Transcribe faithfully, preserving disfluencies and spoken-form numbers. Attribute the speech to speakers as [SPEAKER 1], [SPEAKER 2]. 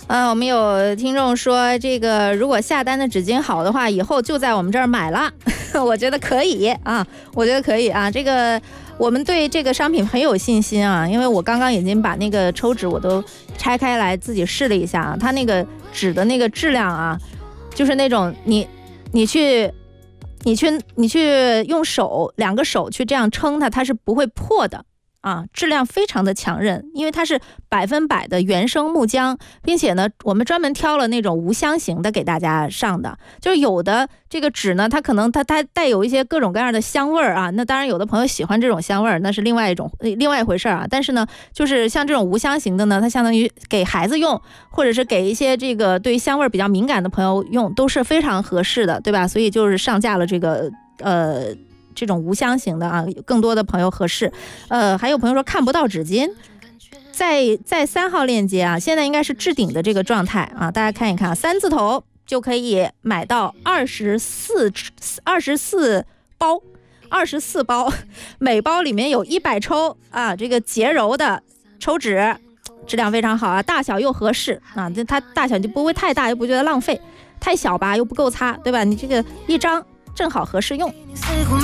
[SPEAKER 1] 呃，我们有听众说，这个如果下单的纸巾好的话，以后就在我们这儿买了。我觉得可以啊，我觉得可以啊。这个我们对这个商品很有信心啊，因为我刚刚已经把那个抽纸我都拆开来自己试了一下啊，它那个纸的那个质量啊，就是那种你你去你去你去用手两个手去这样撑它，它是不会破的。啊，质量非常的强韧，因为它是百分百的原生木浆，并且呢，我们专门挑了那种无香型的给大家上的。就是有的这个纸呢，它可能它它带有一些各种各样的香味儿啊，那当然有的朋友喜欢这种香味儿，那是另外一种另外一回事啊。但是呢，就是像这种无香型的呢，它相当于给孩子用，或者是给一些这个对香味儿比较敏感的朋友用，都是非常合适的，对吧？所以就是上架了这个呃。这种无香型的啊，更多的朋友合适。呃，还有朋友说看不到纸巾，在在三号链接啊，现在应该是置顶的这个状态啊，大家看一看，三字头就可以买到二十四二十四包，二十四包，每包里面有一百抽啊，这个洁柔的抽纸，质量非常好啊，大小又合适啊，它大小就不会太大，又不觉得浪费，太小吧又不够擦，对吧？你这个一张正好合适用。